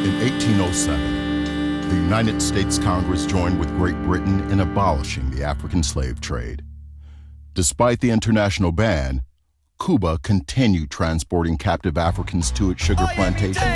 In 1807, the United States Congress joined with Great Britain in abolishing the African slave trade. Despite the international ban, Cuba continued transporting captive Africans to its sugar plantations.